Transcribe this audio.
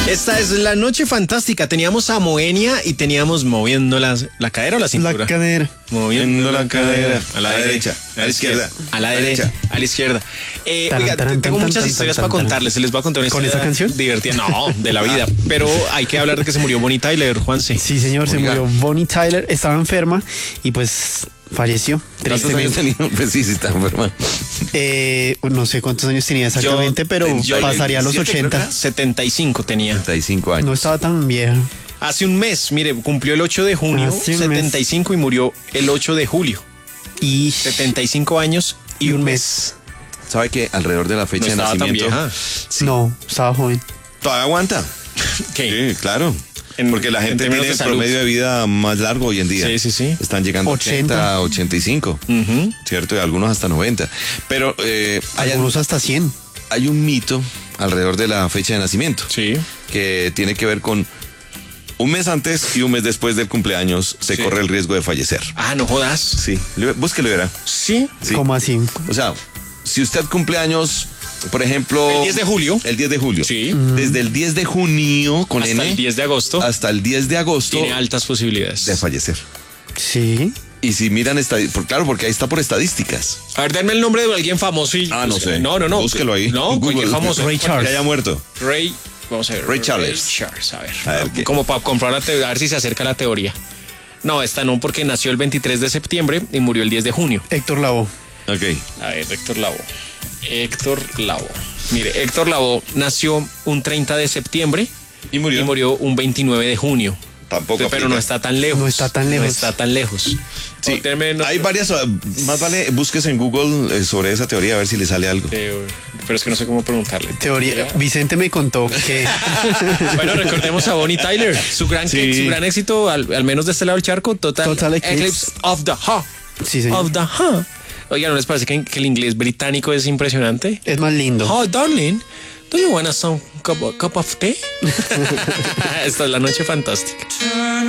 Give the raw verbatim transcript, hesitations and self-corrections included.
Esta es la noche fantástica. Teníamos a Moenia y teníamos moviendo las, la cadera o la cintura. La cadera. Moviendo la cadera. A la derecha, a la izquierda. A la derecha, a la izquierda. Eh, Taran, oiga, taran, tengo tan, muchas tan, historias tan, para tan, contarles. Se les va a contar una ¿Con historia esa canción? divertida. No, de la vida. Pero hay que hablar de que se murió Bonnie Tyler, Juanse. Sí, señor, se Oiga. murió Bonnie Tyler. Estaba enferma y pues falleció. ¿Cuántos años Tristemente. tenía? Pues sí, sí, está enferma. Eh, no sé cuántos años tenía exactamente, Yo- pero yo- pasaría a los veintisiete, creo que ochenta. era. setenta y cinco tenía. treinta y cinco años. No estaba tan vieja. Hace un mes, mire, cumplió el ocho de junio, Hace un setenta y cinco, y murió el ocho de julio. Y setenta y cinco años y, y un mes. ¿Sabe que alrededor de la fecha No de estaba tan nacimiento? vieja. No, estaba joven. Todavía aguanta. ¿Qué? Sí, claro. En- Porque la en gente términos tiene de el salud. promedio de vida más largo hoy en día. Sí, sí, sí. Están llegando a ochenta. ochenta, ochenta y cinco. Ujú. ¿Cierto? Y algunos hasta noventa. Pero eh, hay, Algunos hasta cien. hay un mito alrededor de la fecha de nacimiento. Sí. Que tiene que ver con un mes antes y un mes después del cumpleaños se Sí. corre el riesgo de fallecer. Ah, no jodas. Sí, le- búsquelo y verá. Sí. Sí. ¿Cómo así? O sea, si usted cumple años, por ejemplo... El diez de julio. El diez de julio. Sí. Desde el diez de junio, con Hasta N, el diez de agosto hasta el diez de agosto tiene altas posibilidades. de fallecer. Sí. Y si miran, estadi- por, claro, porque ahí está por estadísticas. A ver, denme el nombre de alguien famoso y... Ah, no sé. No, no, no. Búsquelo ahí. No, Google. cualquier famoso. Ray Charles. Que haya muerto. Ray... Vamos a ver. Ray Charles. Ray Charles, a ver. A ver, ¿qué? Como para comprobar la teoría, a ver si se acerca la teoría. No, esta no, porque nació el veintitrés de septiembre y murió el diez de junio. Héctor Lavoe. Ok. A ver, Héctor Lavoe. Héctor Lavoe. Mire, Héctor Lavoe nació un treinta de septiembre Y murió. y murió un veintinueve de junio. Tampoco Pero aplica. no está tan lejos. No está tan lejos. No está tan lejos. Sí, Oh, denme no- hay varias. uh, Más vale, busques en Google eh, sobre esa teoría a ver si le sale algo. Eh, pero es que no sé cómo preguntarle. Teoría. Vicente me contó que Bueno, recordemos a Bonnie Tyler, su gran, Sí. su gran éxito, al, al menos de este lado del charco, Total, Total Eclipse. Eclipse of the Heart. sí, señor. Of the Heart. Oiga, ¿no les parece que, que el inglés británico es impresionante? Es más lindo. Oh, darling, do you want some cup, cup of tea? Esta es la noche fantástica.